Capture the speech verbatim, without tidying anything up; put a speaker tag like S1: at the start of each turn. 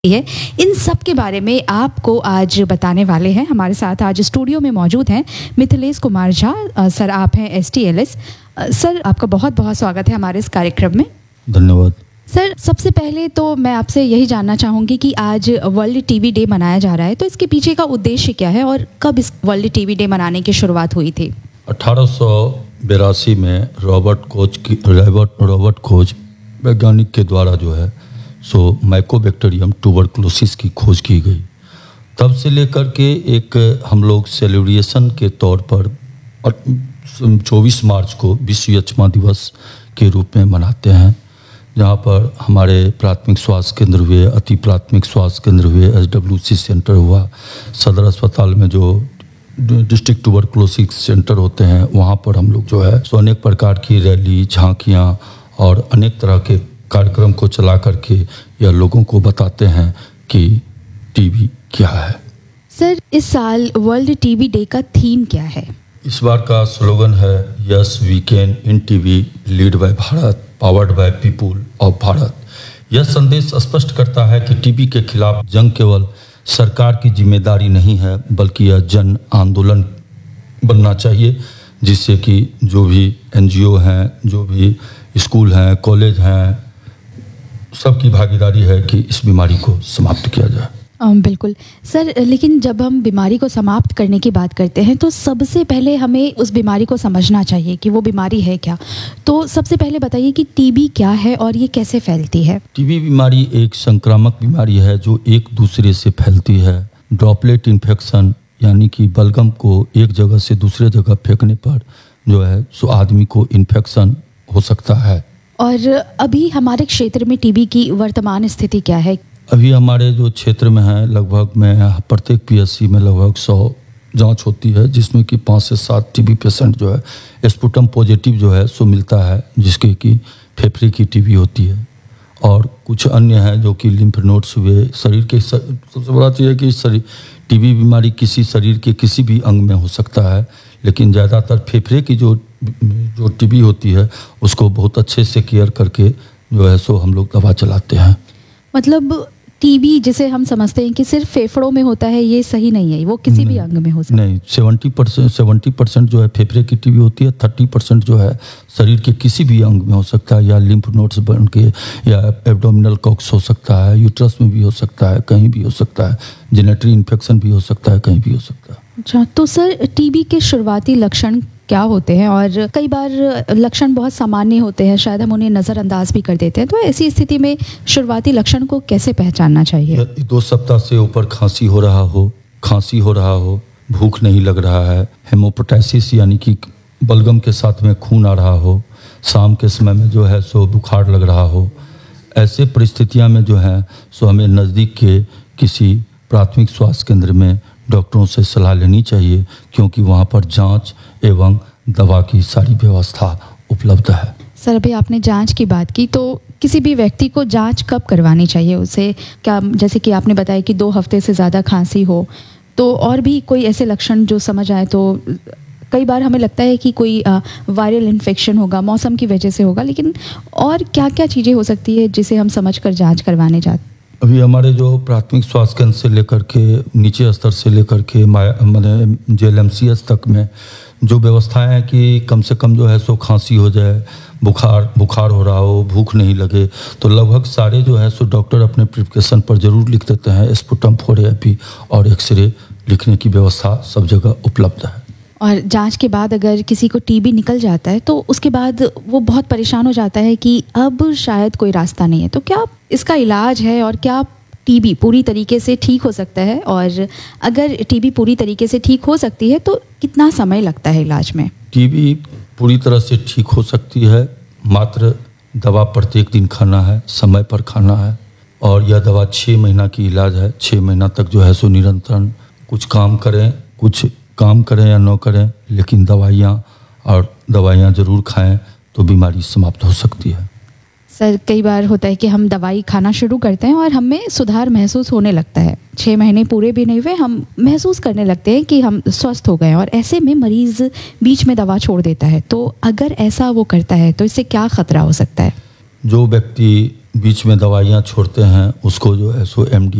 S1: है, इन सब के बारे में आपको आज बताने वाले हैं। हमारे साथ आज स्टूडियो में मौजूद हैं मिथिलेश कुमार झा। सर, आप हैं S T L S. Sir, आपका बहुत बहुत स्वागत है हमारे इस कार्यक्रम में।
S2: धन्यवाद।
S1: सर, सबसे पहले तो मैं आपसे यही जानना चाहूँगी कि आज वर्ल्ड टीबी डे मनाया जा रहा है, तो इसके पीछे का उद्देश्य क्या है और कब इस वर्ल्ड टीबी डे मनाने की शुरुआत हुई थी?
S2: अठारह सौ बिरासी में रॉबर्ट कोच की रॉबर्ट रॉबर्ट कोच वैज्ञानिक के द्वारा जो है सो माइकोबैक्टीरियम ट्यूबरकुलोसिस की खोज की गई। तब से लेकर के एक हम लोग सेलिब्रेशन के तौर पर चौबीस मार्च को विश्व यक्ष्मा दिवस के रूप में मनाते हैं, जहाँ पर हमारे प्राथमिक स्वास्थ्य केंद्र हुए, अति प्राथमिक स्वास्थ्य केंद्र हुए, एस डब्ल्यू सी सेंटर हुआ, सदर अस्पताल में जो डिस्ट्रिक्ट ट्यूबरकुलोसिस सेंटर होते हैं वहाँ पर हम लोग जो है सो अनेक प्रकार की रैली, झांकियाँ और अनेक तरह के कार्यक्रम को चला करके या लोगों को बताते हैं कि टीबी क्या है।
S1: सर, इस साल वर्ल्ड टीबी डे का थीम क्या है?
S2: इस बार का स्लोगन है yes we can in TB, lead by Bharat, powered by people of Bharat. यह संदेश स्पष्ट करता है कि टीबी के खिलाफ जंग केवल सरकार की जिम्मेदारी नहीं है, बल्कि यह जन आंदोलन बनना चाहिए, जिससे कि जो भी एन जी ओ हैं, जो भी स्कूल हैं, कॉलेज हैं, सबकी भागीदारी है कि इस बीमारी को समाप्त किया जाए।
S1: बिल्कुल सर, लेकिन जब हम बीमारी को समाप्त करने की बात करते हैं तो सबसे पहले हमें उस बीमारी को समझना चाहिए कि वो बीमारी है क्या। तो सबसे पहले बताइए कि टीबी क्या है और ये कैसे फैलती है?
S2: टीबी बीमारी एक संक्रामक बीमारी है जो एक दूसरे से फैलती है। ड्रॉपलेट इन्फेक्शन यानी कि बलगम को एक जगह से दूसरे जगह फेंकने पर जो है सो आदमी को इन्फेक्शन हो सकता है।
S1: और अभी हमारे क्षेत्र में टीबी की वर्तमान स्थिति क्या है?
S2: अभी हमारे जो क्षेत्र में है लगभग में प्रत्येक पी एस सी में लगभग सौ जांच होती है, जिसमें कि पाँच से सात टीबी पेशेंट जो है स्पुटम पॉजिटिव जो है सो मिलता है, जिसके कि फेफड़े की टीबी होती है। और कुछ अन्य हैं जो कि लिम्फ नोड्स हुए। शरीर के सबसे बड़ा चीज़ है कि शरीर टीबी बीमारी किसी शरीर के किसी भी अंग में हो सकता है, लेकिन ज़्यादातर फेफड़े की जो जो टीबी होती है उसको बहुत अच्छे से केयर करके जो है सो हम लोग दवा चलाते हैं।
S1: मतलब टीबी जिसे हम समझते हैं कि सिर्फ फेफड़ों में होता है, ये सही नहीं है, वो किसी भी अंग में हो सकता है? नहीं, सेवेंटी परसेंट सेवेंटी परसेंट जो है फेफड़े की टीबी होती है, थर्टी परसेंट जो है शरीर के किसी भी अंग में हो सकता है, या लिम्फ नोड्स बन के, या एब्डोमिनल कॉक्स हो सकता है, यूट्रस में भी हो सकता है, कहीं भी हो सकता है, जेनेटरी इन्फेक्शन भी हो सकता है, कहीं भी हो सकता है। अच्छा, तो सर टीबी के शुरुआती लक्षण क्या होते हैं? और कई बार लक्षण बहुत सामान्य होते हैं, शायद हम उन्हें नज़रअंदाज भी कर देते हैं, तो ऐसी स्थिति में शुरुआती लक्षण को कैसे पहचानना चाहिए?
S2: दो सप्ताह से ऊपर खांसी हो रहा हो, खांसी हो रहा हो, भूख नहीं लग रहा है, हेमोपोटाइसिस यानी कि बलगम के साथ में खून आ रहा हो, शाम के समय में जो है सो बुखार लग रहा हो, ऐसे परिस्थितियाँ में जो है सो हमें नज़दीक के किसी प्राथमिक स्वास्थ्य केंद्र में डॉक्टरों से सलाह लेनी चाहिए, क्योंकि वहाँ पर जांच एवं दवा की सारी व्यवस्था उपलब्ध है।
S1: सर, अभी आपने जांच की बात की, तो किसी भी व्यक्ति को जांच कब करवानी चाहिए? उसे क्या, जैसे कि आपने बताया कि दो हफ्ते से ज़्यादा खांसी हो, तो और भी कोई ऐसे लक्षण जो समझ आए? तो कई बार हमें लगता है कि कोई वायरल इन्फेक्शन होगा, मौसम की वजह से होगा, लेकिन और क्या क्या चीज़ें हो सकती है जिसे हम समझ कर जाँच करवाने जाते?
S2: अभी हमारे जो प्राथमिक स्वास्थ्य केंद्र से लेकर के नीचे स्तर से लेकर के मैंने J L M C S तक में जो व्यवस्थाएं हैं कि कम से कम जो है सो खांसी हो जाए, बुखार बुखार हो रहा हो, भूख नहीं लगे, तो लगभग सारे जो है सो डॉक्टर अपने प्रिस्क्रिप्शन पर जरूर लिख देते हैं। स्पुटम फोर ए पी और एक्सरे लिखने की व्यवस्था सब जगह उपलब्ध है।
S1: और जांच के बाद अगर किसी को टीबी निकल जाता है तो उसके बाद वो बहुत परेशान हो जाता है कि अब शायद कोई रास्ता नहीं है, तो क्या इसका इलाज है और क्या टीबी पूरी तरीके से ठीक हो सकता है? और अगर टीबी पूरी तरीके से ठीक हो सकती है तो कितना समय लगता है इलाज में?
S2: टीबी पूरी तरह से ठीक हो सकती है, मात्र दवा प्रत्येक दिन खाना है, समय पर खाना है, और यह दवा छः महीना की इलाज है। छः महीना तक जो है सो निरंतर कुछ काम करें, कुछ काम करें या न करें, लेकिन दवाइयाँ और दवाइयाँ ज़रूर खाएं तो बीमारी समाप्त हो सकती है।
S1: सर, कई बार होता है कि हम दवाई खाना शुरू करते हैं और हमें सुधार महसूस होने लगता है, छः महीने पूरे भी नहीं हुए हम महसूस करने लगते हैं कि हम स्वस्थ हो गए, और ऐसे में मरीज़ बीच में दवा छोड़ देता है। तो अगर ऐसा वो करता है तो इससे क्या खतरा हो सकता है?
S2: जो व्यक्ति बीच में दवाइयाँ छोड़ते हैं उसको जो है सो एम डी